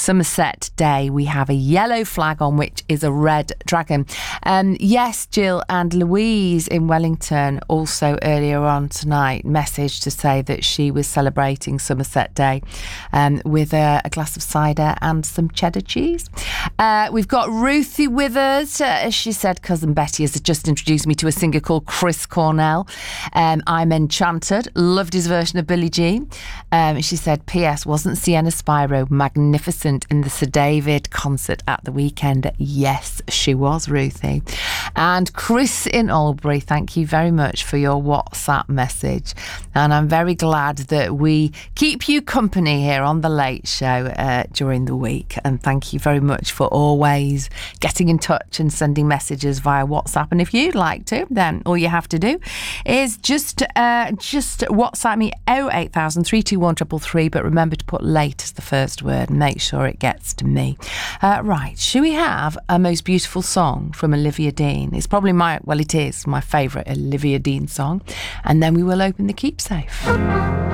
Somerset Day, we have a yellow flag on which is a red dragon. Yes, Jill and Louise in Wellington also earlier on tonight messaged to say that she was celebrating Somerset Day with a glass of cider and some cheddar cheese. We've got Ruthie with us. She said, Cousin Betty has just introduced me to a singer called Chris Cornell. I'm enchanted. Loved his version of Billie Jean. She said, P.S. wasn't Sienna Spiro magnificent in the Sir David concert at the weekend? Yes, she was, Ruthie. And Chris in Albury, thank you very much for your WhatsApp message. And I'm very glad that we keep you company here on The Late Show during the week. And thank you very much for always getting in touch and sending messages via WhatsApp. And if you'd like to, then all you have to do is just WhatsApp me 08000 321 333, but remember to put late as the first word and make sure it gets to me. Right, should we have a most beautiful song from Olivia Dean? It's probably it is my favourite Olivia Dean song. And then we will open the keepsafe.